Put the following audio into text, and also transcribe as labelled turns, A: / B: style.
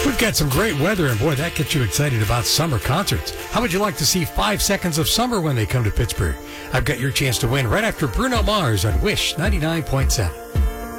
A: We've got some great weather, and boy, that gets you excited about summer concerts. How would you like to see 5 Seconds of Summer when they come to Pittsburgh? I've got your chance to win right after Bruno Mars on Wish 99.7.